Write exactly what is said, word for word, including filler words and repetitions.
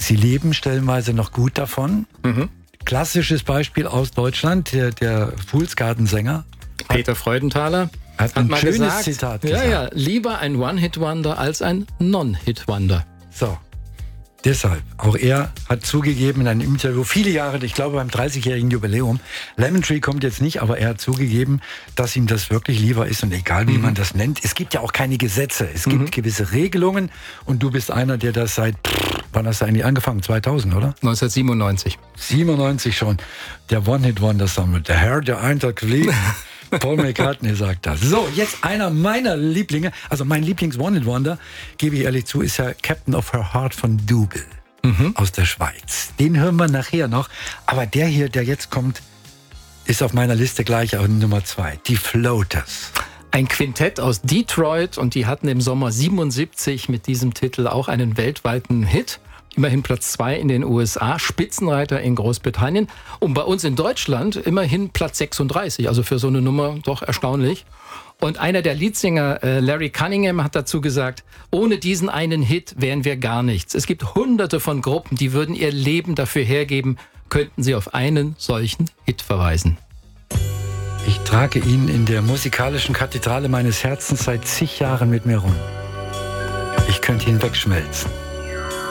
Sie leben stellenweise noch gut davon. Mhm. Klassisches Beispiel aus Deutschland, der, der Fools Garden-Sänger. Peter Freudenthaler Hat ein mal schönes gesagt, Zitat ja, gesagt. ja, lieber ein One-Hit-Wonder als ein Non-Hit-Wonder. So, deshalb, auch er hat zugegeben in einem Interview, viele Jahre, ich glaube beim dreißigjährigen Jubiläum, Lemon Tree kommt jetzt nicht, aber er hat zugegeben, dass ihm das wirklich lieber ist und egal wie Mhm. man das nennt, es gibt ja auch keine Gesetze, es gibt Mhm. gewisse Regelungen und du bist einer, der das seit, pff, wann hast du eigentlich angefangen, zweitausend, oder? neunzehnhundertsiebenundneunzig. siebenundneunzig schon, der One-Hit-Wonder-Song mit der Herr, der Eintracht fliegt. Paul McCartney sagt das. So, jetzt einer meiner Lieblinge, also mein Lieblings-One-Hit-Wonder, gebe ich ehrlich zu, ist ja Captain of Her Heart von Dougal Mhm. aus der Schweiz. Den hören wir nachher noch. Aber der hier, der jetzt kommt, ist auf meiner Liste gleich auf Nummer zwei. Die Floaters. Ein Quintett aus Detroit und die hatten im Sommer siebenundsiebzig mit diesem Titel auch einen weltweiten Hit. Immerhin Platz zwei in den U S A, Spitzenreiter in Großbritannien und bei uns in Deutschland immerhin Platz sechsunddreißig, also für so eine Nummer doch erstaunlich. Und einer der Leadsänger, äh, Larry Cunningham, hat dazu gesagt, ohne diesen einen Hit wären wir gar nichts. Es gibt hunderte von Gruppen, die würden ihr Leben dafür hergeben, könnten sie auf einen solchen Hit verweisen. Ich trage ihn in der musikalischen Kathedrale meines Herzens seit zig Jahren mit mir rum. Ich könnte ihn wegschmelzen.